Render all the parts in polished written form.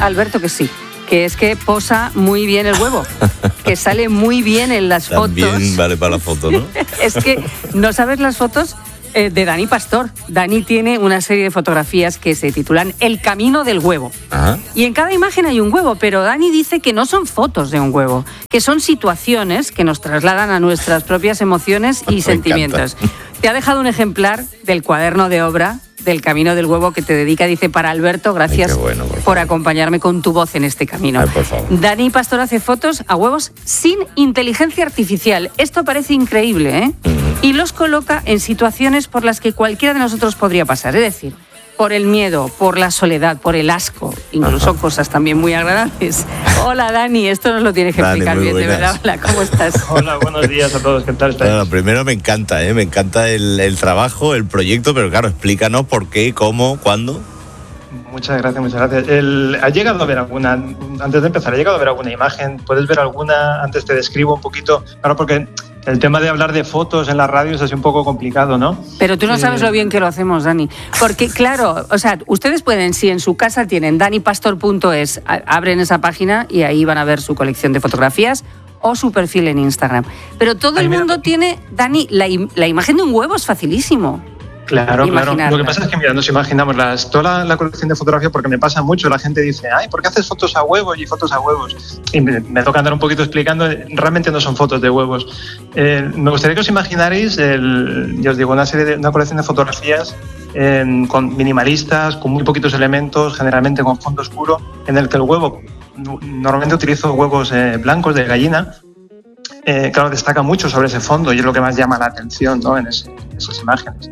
Alberto, que sí. Que es que posa muy bien el huevo, que sale muy bien en las También fotos. También vale para la foto, ¿no? Es que no sabes las fotos de Dani Pastor. Dani tiene una serie de fotografías que se titulan El camino del huevo. Ajá. Y en cada imagen hay un huevo, pero Dani dice que no son fotos de un huevo, que son situaciones que nos trasladan a nuestras propias emociones y sentimientos. Te ha dejado un ejemplar del cuaderno de obra del Camino del Huevo que te dedica, dice, para Alberto, gracias por acompañarme con tu voz en este camino. Ay, por favor. Dani Pastor hace fotos a huevos sin inteligencia artificial. Esto parece increíble, ¿eh? Y los coloca en situaciones por las que cualquiera de nosotros podría pasar, es decir, por el miedo, por la soledad, por el asco, incluso cosas también muy agradables. Hola, Dani, esto nos lo tienes que explicar bien, de verdad. Hola, ¿cómo estás? Hola, buenos días a todos, ¿qué tal estáis? Bueno, primero me encanta el trabajo, el proyecto, pero claro, explícanos por qué, cómo, cuándo. Muchas gracias. ¿Has llegado a ver alguna, antes de empezar, imagen? ¿Puedes ver alguna? Antes te describo un poquito, claro, porque el tema de hablar de fotos en la radio es así un poco complicado, ¿no? Pero tú no sabes lo bien que lo hacemos, Dani. Porque, claro, o sea, ustedes pueden, si en su casa tienen danipastor.es, abren esa página y ahí van a ver su colección de fotografías o su perfil en Instagram. Pero todo el mundo tiene, Dani, la imagen de un huevo es facilísimo. Claro. Lo que pasa es que, mira, nos imaginamos toda la colección de fotografía, porque me pasa mucho, la gente dice, ay, ¿por qué haces fotos a huevos y fotos a huevos? Y me toca andar un poquito explicando, realmente no son fotos de huevos. Me gustaría que os imaginarais, yo os digo, una colección de fotografías con minimalistas, con muy poquitos elementos, generalmente con fondo oscuro, en el que el huevo, normalmente utilizo huevos blancos de gallina. Claro, destaca mucho sobre ese fondo y es lo que más llama la atención, ¿no? en esas imágenes.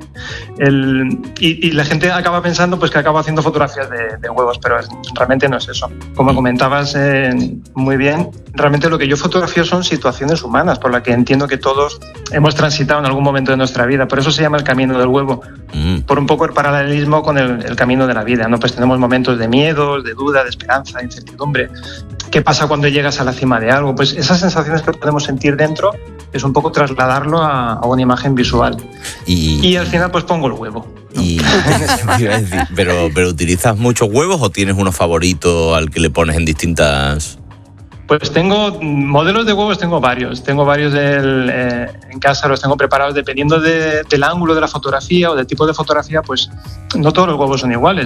Y la gente acaba pensando pues, que acabo haciendo fotografías de huevos, pero realmente no es eso. Como comentabas muy bien, realmente lo que yo fotografío son situaciones humanas por las que entiendo que todos hemos transitado en algún momento de nuestra vida. Por eso se llama el camino del huevo, por un poco el paralelismo con el camino de la vida, ¿no? Pues tenemos momentos de miedo, de duda, de esperanza, de incertidumbre. ¿Qué pasa cuando llegas a la cima de algo? Pues esas sensaciones que podemos sentir dentro es un poco trasladarlo a una imagen visual. Y al final pues pongo el huevo, ¿no? ¿Pero utilizas muchos huevos o tienes uno favorito al que le pones en distintas...? Pues tengo modelos de huevos, tengo varios. Tengo varios en casa, los tengo preparados dependiendo del ángulo de la fotografía o del tipo de fotografía, pues no todos los huevos son iguales.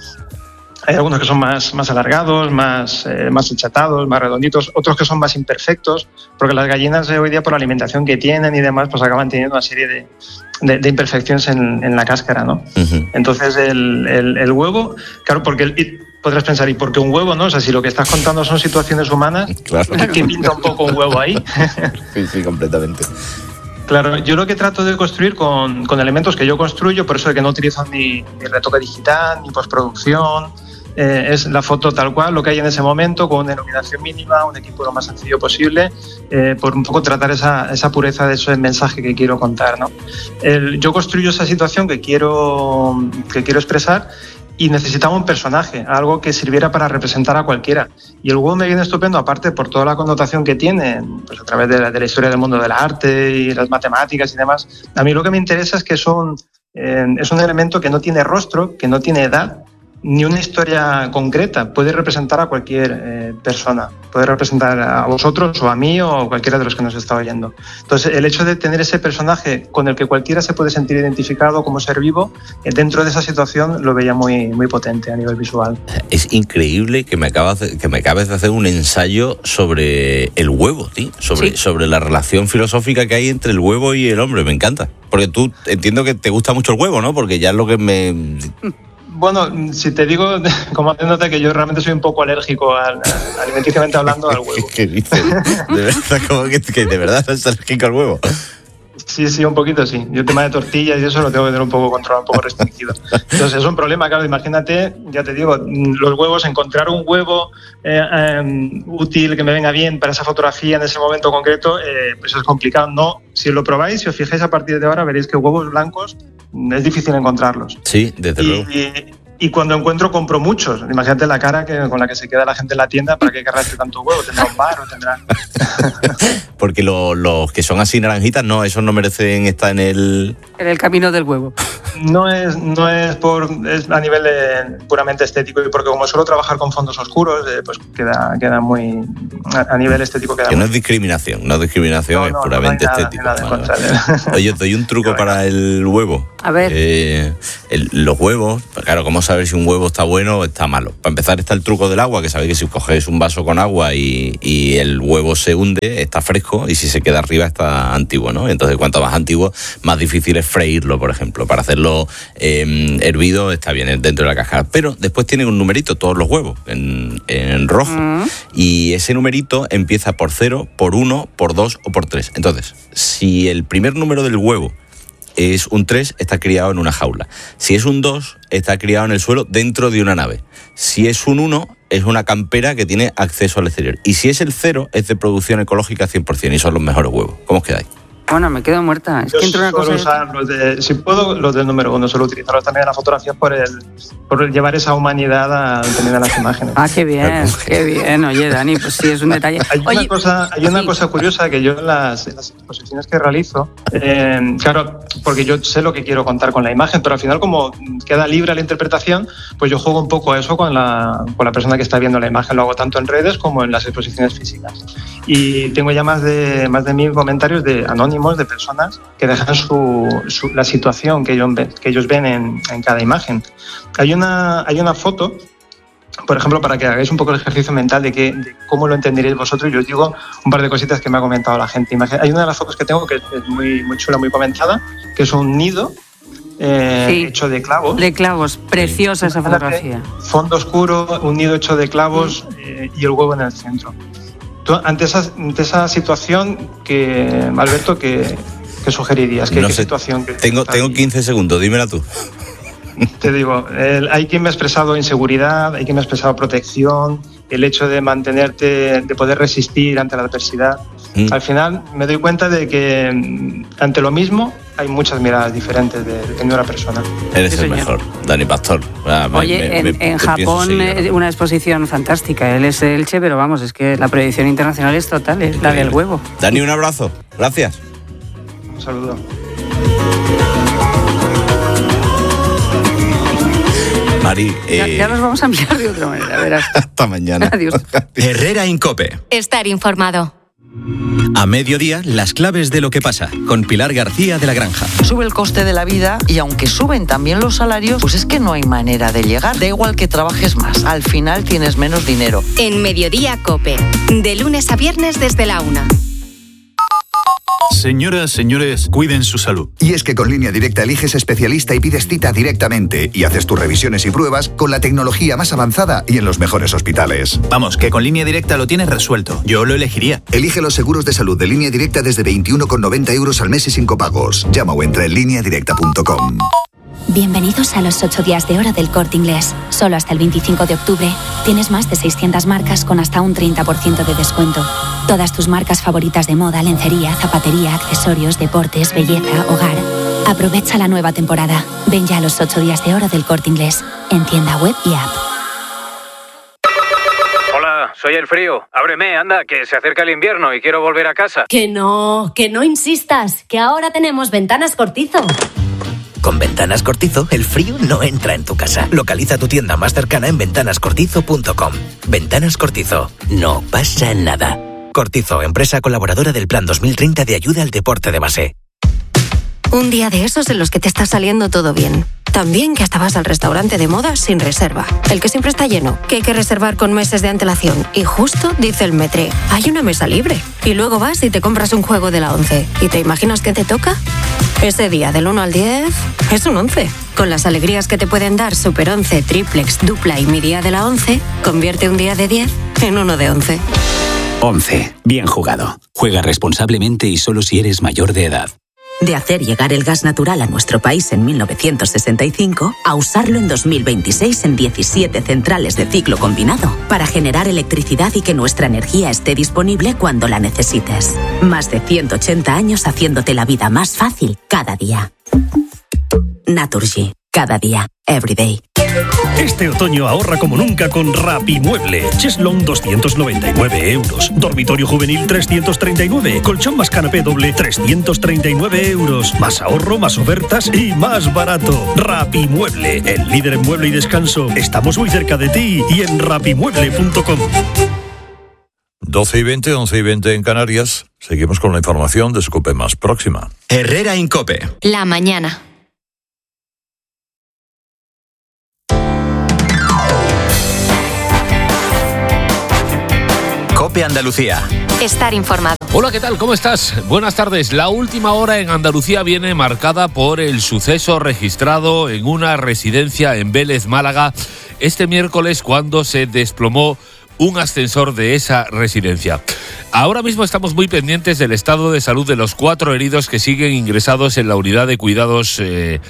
Hay algunos que son más alargados, más achatados, más redonditos, otros que son más imperfectos, porque las gallinas hoy día por la alimentación que tienen y demás, pues acaban teniendo una serie de imperfecciones en la cáscara, ¿no? Entonces el huevo, claro, porque podrás pensar, ¿y por qué un huevo, no? O sea, si lo que estás contando son situaciones humanas, claro. ¿Qué pinta un poco un huevo ahí? Sí, completamente. Claro, yo lo que trato de construir con elementos que yo construyo, por eso de que no utilizo ni retoque digital, ni postproducción, es la foto tal cual, lo que hay en ese momento, con una iluminación mínima, un equipo lo más sencillo posible, por un poco tratar esa pureza de ese mensaje que quiero contar, ¿no? Yo construyo esa situación que quiero expresar y necesitaba un personaje, algo que sirviera para representar a cualquiera. Y el huevo me viene estupendo, aparte por toda la connotación que tiene, pues a través de la historia del mundo del arte y las matemáticas y demás. A mí lo que me interesa es que es un elemento que no tiene rostro, que no tiene edad, ni una historia concreta. Puede representar a cualquier persona, puede representar a vosotros o a mí o a cualquiera de los que nos está oyendo. Entonces, el hecho de tener ese personaje con el que cualquiera se puede sentir identificado como ser vivo, dentro de esa situación lo veía muy, muy potente a nivel visual. Es increíble que me acabes de hacer un ensayo sobre el huevo, tío, sobre la relación filosófica que hay entre el huevo y el hombre. Me encanta, porque tú entiendo que te gusta mucho el huevo, ¿no? Porque ya es lo que me... Bueno, si te digo, como haciéndote que yo realmente soy un poco alérgico, alimenticiamente hablando, al huevo. ¿Qué dices? ¿De verdad? ¿Cómo que de verdad eres alérgico al huevo? Sí, un poquito sí. Yo el tema de tortillas y eso lo tengo que tener un poco controlado, un poco restringido. Entonces es un problema, claro. Imagínate, ya te digo, los huevos, encontrar un huevo útil, que me venga bien para esa fotografía en ese momento concreto, pues es complicado. No, si lo probáis, si os fijáis a partir de ahora, veréis que huevos blancos es difícil encontrarlos. Sí, desde luego. Y cuando encuentro, compro muchos. Imagínate la cara con la que se queda la gente en la tienda. ¿Para qué querrá tanto huevo? ¿Tendrá un bar o tendrá...? Porque los que son así naranjitas, no, esos no merecen estar en el... En el camino del huevo. No es a nivel puramente estético, y porque como suelo trabajar con fondos oscuros, pues queda muy a nivel estético. Que no es discriminación, es puramente estético. Oye, te doy un truco para el huevo. A ver. Los huevos, pues claro, ¿cómo saber si un huevo está bueno o está malo? Para empezar está el truco del agua, que sabéis que si cogéis un vaso con agua y el huevo se hunde, está fresco, y si se queda arriba está antiguo, ¿no? Entonces, cuanto más antiguo, más difícil es freírlo, por ejemplo. Para hacerlo hervido está bien dentro de la cáscara. Pero después tienen un numerito, todos los huevos, en rojo. Y ese numerito empieza por 0, por 1, por 2 o por 3. Entonces, si el primer número del huevo es un 3, está criado en una jaula. Si es un 2, está criado en el suelo dentro de una nave. Si es un 1, es una campera que tiene acceso al exterior. Y si es el 0, es de producción ecológica 100%, y son los mejores huevos. ¿Cómo os quedáis? Bueno, me quedo muerta. Es yo que entre una cosa usar si puedo, los del número 1, suelo utilizarlos también en la fotografía por llevar esa humanidad también a las imágenes. Qué bien. Oye, Dani, pues sí, es un detalle. Hay una cosa curiosa que yo en las exposiciones que realizo, claro, porque yo sé lo que quiero contar con la imagen, pero al final, como queda libre la interpretación, pues yo juego un poco a eso con la persona que está viendo la imagen. Lo hago tanto en redes como en las exposiciones físicas. Y tengo ya más de 1000 comentarios de anónimos, de personas que dejan la situación que ellos ven en cada imagen. Hay una foto, por ejemplo, para que hagáis un poco el ejercicio mental de cómo lo entenderéis vosotros. Yo os digo un par de cositas que me ha comentado la gente. Hay una de las fotos que tengo que es muy, muy chula, muy comentada, que es un nido hecho de clavos. De clavos, preciosa esa fotografía. Fondo oscuro, un nido hecho de clavos y el huevo en el centro. Ante esa situación, Alberto, ¿qué sugerirías? ¿Qué situación? Tengo 15 segundos, dímela tú. Te digo, hay quien me ha expresado inseguridad, hay quien me ha expresado protección, el hecho de mantenerte, de poder resistir ante la adversidad. Al final me doy cuenta de que ante lo mismo hay muchas miradas diferentes de una persona. Eres el mejor, Dani Pastor. Oye, en Japón una exposición fantástica. Él es Elche, pero vamos, es que la proyección internacional es total, es la del huevo. Dani, un abrazo. Gracias. Un saludo. Mari, ya nos vamos a enviar de otra manera, verás. Hasta mañana. Adiós. Herrera Incope. Estar informado. A mediodía, las claves de lo que pasa, con Pilar García de la Granja. Sube el coste de la vida y aunque suben también los salarios, pues es que no hay manera de llegar. Da igual que trabajes más, al final tienes menos dinero. En Mediodía Cope, de lunes a viernes desde la 1. Señoras, señores, cuiden su salud. Y es que con Línea Directa eliges especialista y pides cita directamente y haces tus revisiones y pruebas con la tecnología más avanzada y en los mejores hospitales. Vamos, que con Línea Directa lo tienes resuelto. Yo lo elegiría. Elige los seguros de salud de Línea Directa desde 21,90 € al mes y sin copagos. Llama o entra en lineadirecta.com. Bienvenidos a los 8 días de oro del Corte Inglés. Solo hasta el 25 de octubre tienes más de 600 marcas con hasta un 30% de descuento. Todas tus marcas favoritas de moda, lencería, zapatería, accesorios, deportes, belleza, hogar. Aprovecha la nueva temporada. Ven ya a los 8 días de oro del Corte Inglés, en tienda web y app. Hola, soy el frío. Ábreme, anda, que se acerca el invierno y quiero volver a casa. Que no insistas, que ahora tenemos Ventanas Cortizo. Con Ventanas Cortizo, el frío no entra en tu casa. Localiza tu tienda más cercana en ventanascortizo.com. Ventanas Cortizo. No pasa nada. Cortizo, empresa colaboradora del Plan 2030 de ayuda al deporte de base. Un día de esos en los que te está saliendo todo bien. También que hasta vas al restaurante de moda sin reserva. El que siempre está lleno, que hay que reservar con meses de antelación. Y justo dice el Metre, hay una mesa libre. Y luego vas y te compras un juego de la 11. ¿Y te imaginas qué te toca? Ese día del 1 al 10 es un 11. Con las alegrías que te pueden dar Super 11, Triplex, Dupla y Mi Día de la 11, convierte un día de 10 en uno de 11. 11. Bien jugado. Juega responsablemente y solo si eres mayor de edad. De hacer llegar el gas natural a nuestro país en 1965 a usarlo en 2026 en 17 centrales de ciclo combinado para generar electricidad y que nuestra energía esté disponible cuando la necesites. Más de 180 años haciéndote la vida más fácil cada día. Naturgy. Cada día, every day. Este otoño ahorra como nunca con Rapimueble. Cheslong 299 euros. Dormitorio juvenil 339. Colchón más canapé doble 339 euros. Más ahorro, más ofertas y más barato. Rapimueble, el líder en mueble y descanso. Estamos muy cerca de ti y en rapimueble.com. 12 y 20, 11 y 20 en Canarias. Seguimos con la información de su COPE más próxima. Herrera en COPE. La mañana. COPE Andalucía. Estar informado. Hola, ¿qué tal? ¿Cómo estás? Buenas tardes. La última hora en Andalucía viene marcada por el suceso registrado en una residencia en Vélez, Málaga, este miércoles, cuando se desplomó un ascensor de esa residencia. Ahora mismo estamos muy pendientes del estado de salud de los 4 heridos que siguen ingresados en la unidad de cuidados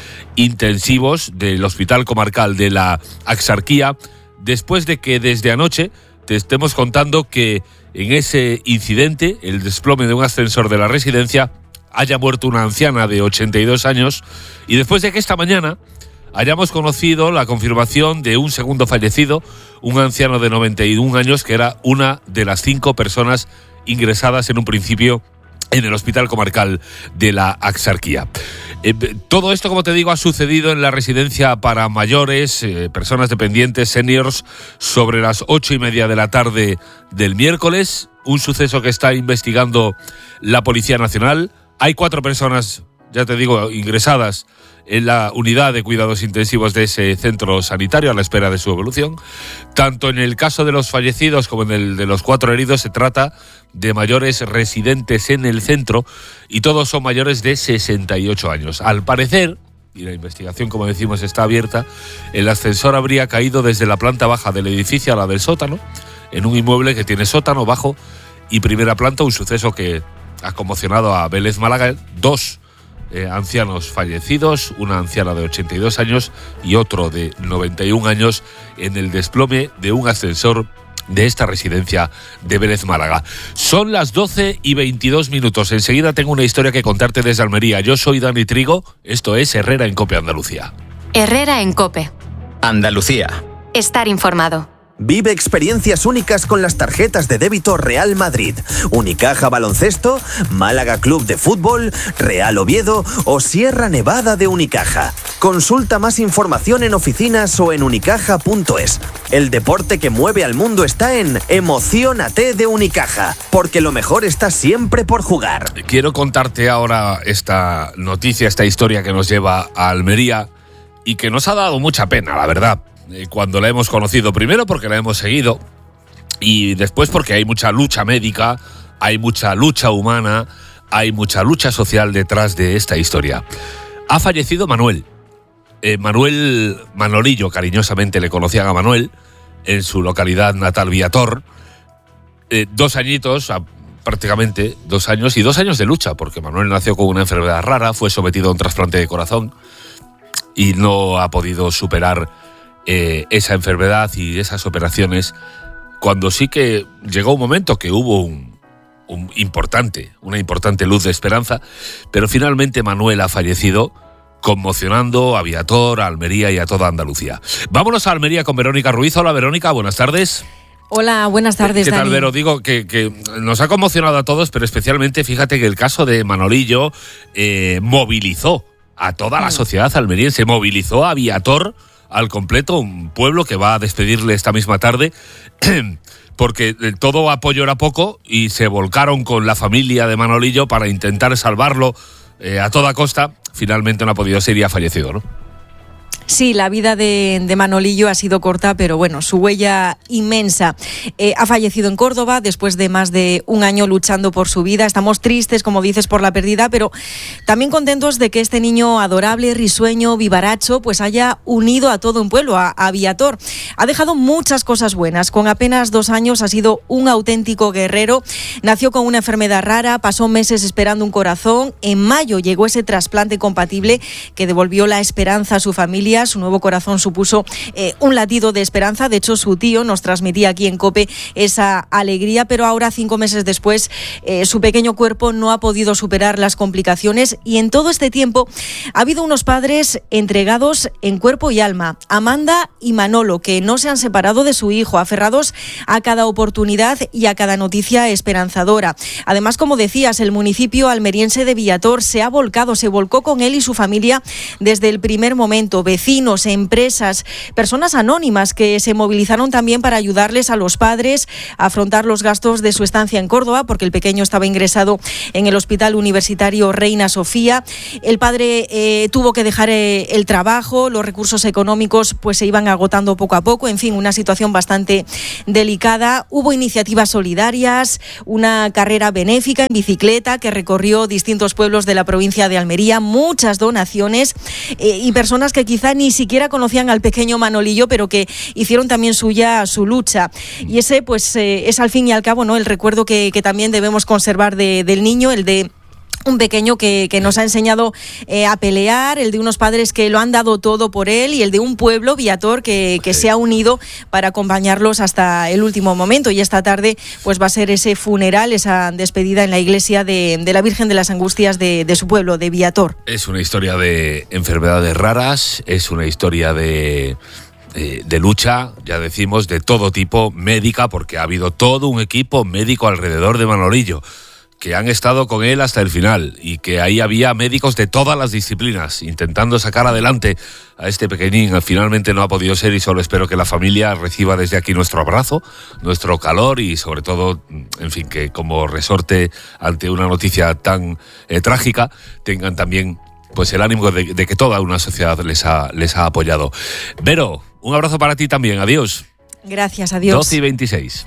intensivos del Hospital Comarcal de la Axarquía, después de que desde anoche te estemos contando que en ese incidente, el desplome de un ascensor de la residencia, haya muerto una anciana de 82 años y después de que esta mañana hayamos conocido la confirmación de un segundo fallecido, un anciano de 91 años que era una de las 5 personas ingresadas en un principio en el Hospital Comarcal de la Axarquía. Todo esto, como te digo, ha sucedido en la residencia para mayores, personas dependientes, seniors, sobre las 8:30 de la tarde del miércoles. Un suceso que está investigando la Policía Nacional. Hay 4 personas, ya te digo, ingresadas en la unidad de cuidados intensivos de ese centro sanitario a la espera de su evolución. Tanto en el caso de los fallecidos como en el de los 4 heridos se trata de mayores residentes en el centro y todos son mayores de 68 años. Al parecer, y la investigación, como decimos, está abierta, el ascensor habría caído desde la planta baja del edificio a la del sótano, en un inmueble que tiene sótano, bajo y primera planta, un suceso que ha conmocionado a Vélez, Málaga. 2 ancianos fallecidos, una anciana de 82 años y otro de 91 años en el desplome de un ascensor de esta residencia de Vélez, Málaga. Son las 12:22. Enseguida tengo una historia que contarte desde Almería. Yo soy Dani Trigo, esto es Herrera en COPE Andalucía. Herrera en COPE. Andalucía. Estar informado. Vive experiencias únicas con las tarjetas de débito Real Madrid, Unicaja Baloncesto, Málaga Club de Fútbol, Real Oviedo o Sierra Nevada de Unicaja. Consulta más información en oficinas o en unicaja.es. El deporte que mueve al mundo está en Emociónate de Unicaja, porque lo mejor está siempre por jugar. Quiero contarte ahora esta noticia, esta historia que nos lleva a Almería y que nos ha dado mucha pena, la verdad, cuando la hemos conocido. Primero porque la hemos seguido y después porque hay mucha lucha médica, hay mucha lucha humana, hay mucha lucha social detrás de esta historia. Ha fallecido Manuel. Manolillo, cariñosamente le conocían a Manuel, en su localidad natal, Viator. 2 añitos, prácticamente 2 años, y 2 años de lucha, porque Manuel nació con una enfermedad rara, fue sometido a un trasplante de corazón y no ha podido superar esa enfermedad y esas operaciones, cuando sí que llegó un momento que hubo una importante luz de esperanza, pero finalmente Manuel ha fallecido, conmocionando a Viator, a Almería y a toda Andalucía. Vámonos a Almería con Verónica Ruiz. Hola, Verónica, buenas tardes. Hola, buenas tardes, ¿Qué tal, Dani? Vero? Digo que nos ha conmocionado a todos, pero especialmente, fíjate que el caso de Manolillo movilizó a toda la sociedad almeriense, movilizó a Viator al completo, un pueblo que va a despedirle esta misma tarde, porque todo apoyo era poco y se volcaron con la familia de Manolillo para intentar salvarlo a toda costa. Finalmente no ha podido ser y ha fallecido, ¿no? Sí, la vida de Manolillo ha sido corta, pero bueno, su huella inmensa. Ha fallecido en Córdoba después de más de un año luchando por su vida. Estamos tristes, como dices, por la pérdida, pero también contentos de que este niño adorable, risueño, vivaracho, pues haya unido a todo un pueblo, a Viator. Ha dejado muchas cosas buenas. Con apenas 2 años ha sido un auténtico guerrero. Nació con una enfermedad rara, pasó meses esperando un corazón. En mayo llegó ese trasplante compatible que devolvió la esperanza a su familia. familia. Su nuevo corazón supuso un latido de esperanza. De hecho, su tío nos transmitía aquí en COPE esa alegría, pero ahora, 5 meses después, su pequeño cuerpo no ha podido superar las complicaciones, y en todo este tiempo ha habido unos padres entregados en cuerpo y alma, Amanda y Manolo, que no se han separado de su hijo, aferrados a cada oportunidad y a cada noticia esperanzadora. Además, como decías, el municipio almeriense de Villator se volcó con él y su familia desde el primer momento. Vecinos, empresas, personas anónimas que se movilizaron también para ayudarles a los padres a afrontar los gastos de su estancia en Córdoba, porque el pequeño estaba ingresado en el Hospital Universitario Reina Sofía. El padre tuvo que dejar el trabajo, los recursos económicos pues se iban agotando poco a poco, en fin, una situación bastante delicada. Hubo iniciativas solidarias, una carrera benéfica en bicicleta que recorrió distintos pueblos de la provincia de Almería, muchas donaciones y personas que quizá ni siquiera conocían al pequeño Manolillo, pero que hicieron también suya su lucha. Y ese pues es al fin y al cabo, ¿no?, el recuerdo que también debemos conservar del niño, el de un pequeño que nos ha enseñado a pelear, el de unos padres que lo han dado todo por él, y el de un pueblo, Villator, que se ha unido para acompañarlos hasta el último momento. Y esta tarde pues va a ser ese funeral, esa despedida en la iglesia de la Virgen de las Angustias de su pueblo, de Villator. Es una historia de enfermedades raras, es una historia de lucha, ya decimos, de todo tipo, médica, porque ha habido todo un equipo médico alrededor de Manolillo, que han estado con él hasta el final, y que ahí había médicos de todas las disciplinas intentando sacar adelante a este pequeñín. Finalmente no ha podido ser, y solo espero que la familia reciba desde aquí nuestro abrazo, nuestro calor, y sobre todo, en fin, que como resorte ante una noticia tan trágica tengan también pues el ánimo de que toda una sociedad les ha apoyado. Vero, un abrazo para ti también, adiós. Gracias, adiós. 12:26.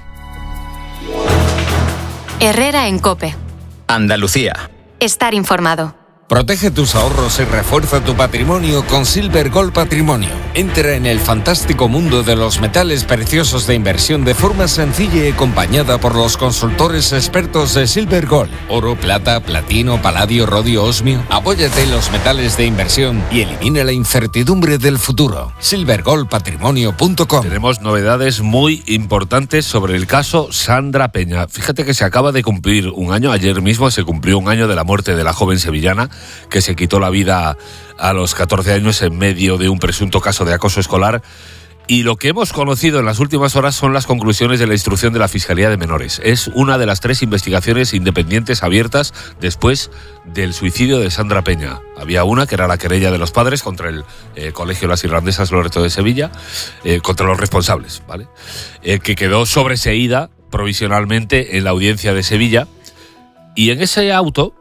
Herrera en COPE. Andalucía. Estar informado. Protege tus ahorros y refuerza tu patrimonio con Silver Gold Patrimonio. Entra en el fantástico mundo de los metales preciosos de inversión de forma sencilla y acompañada por los consultores expertos de Silver Gold. Oro, plata, platino, paladio, rodio, osmio. Apóyate en los metales de inversión y elimina la incertidumbre del futuro. silvergoldpatrimonio.com. Tenemos novedades muy importantes sobre el caso Sandra Peña. Fíjate que se acaba de cumplir un año, ayer mismo se cumplió un año de la muerte de la joven sevillana que se quitó la vida a los 14 años en medio de un presunto caso de acoso escolar. Y lo que hemos conocido en las últimas horas son las conclusiones de la instrucción de la Fiscalía de Menores. Es una de las 3 investigaciones independientes abiertas después del suicidio de Sandra Peña. Había una que era la querella de los padres contra el Colegio de las Irlandesas Loreto de Sevilla, contra los responsables, ¿vale? Que quedó sobreseída provisionalmente en la audiencia de Sevilla. Y en ese auto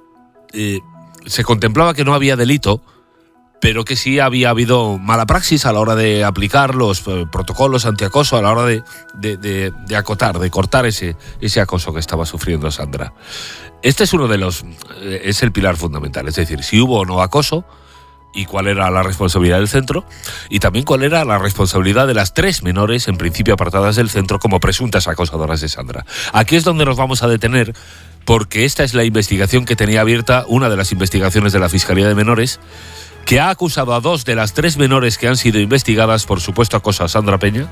se contemplaba que no había delito, pero que sí había habido mala praxis a la hora de aplicar los protocolos antiacoso, a la hora de acotar, de cortar ese acoso que estaba sufriendo Sandra. Este es uno de los, es el pilar fundamental, es decir, si hubo o no acoso, y cuál era la responsabilidad del centro, y también cuál era la responsabilidad de las 3 menores, en principio apartadas del centro como presuntas acosadoras de Sandra. Aquí es donde nos vamos a detener, porque esta es la investigación que tenía abierta, una de las investigaciones de la Fiscalía de Menores, que ha acusado a 2 de las 3 menores que han sido investigadas por supuesto acoso a Sandra Peña,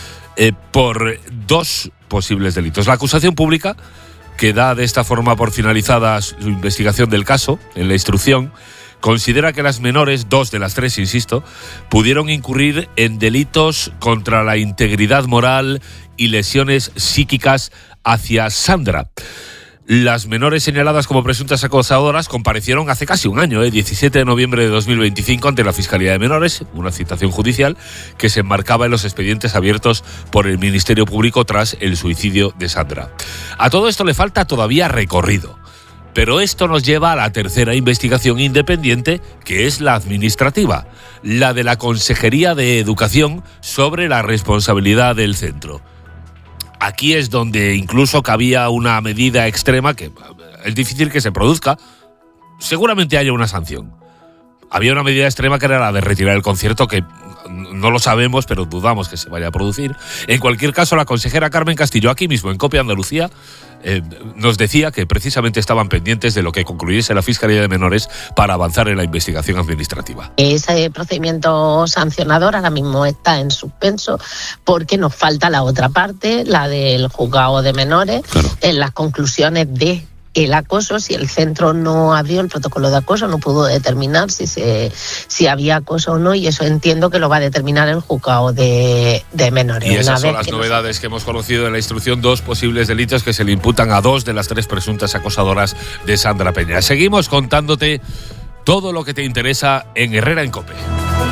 por 2 posibles delitos. La acusación pública, que da de esta forma por finalizada su investigación del caso, en la instrucción, considera que las menores, 2 de las 3, insisto, pudieron incurrir en delitos contra la integridad moral y lesiones psíquicas hacia Sandra. Las menores señaladas como presuntas acosadoras comparecieron hace casi un año, 17 de noviembre de 2025, ante la Fiscalía de Menores, una citación judicial que se enmarcaba en los expedientes abiertos por el Ministerio Público tras el suicidio de Sandra. A todo esto le falta todavía recorrido, pero esto nos lleva a la tercera investigación independiente, que es la administrativa, la de la Consejería de Educación sobre la responsabilidad del centro. Aquí es donde incluso cabía una medida extrema que es difícil que se produzca. Seguramente haya una sanción. había una medida extrema que era la de retirar el concierto, que no lo sabemos, pero dudamos que se vaya a producir. En cualquier caso, la consejera Carmen Castillo, aquí mismo en COPE Andalucía, nos decía que precisamente estaban pendientes de lo que concluyese la Fiscalía de Menores para avanzar en la investigación administrativa. Ese procedimiento sancionador ahora mismo está en suspenso porque nos falta la otra parte, la del juzgado de menores, claro. En las conclusiones de el acoso. Si el centro no abrió el protocolo de acoso, no pudo determinar si había acoso o no, y eso entiendo que lo va a determinar el juzgado de menores. Y esas son las novedades que hemos conocido en la instrucción, 2 posibles delitos que se le imputan a 2 de las 3 presuntas acosadoras de Sandra Peña. Seguimos contándote todo lo que te interesa en Herrera en COPE.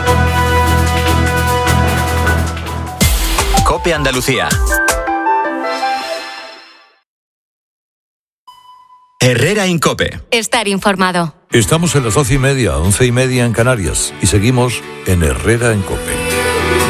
COPE Andalucía. Herrera en COPE. Estar informado. Estamos en las 12:30, 11:30 en Canarias y seguimos en Herrera en COPE.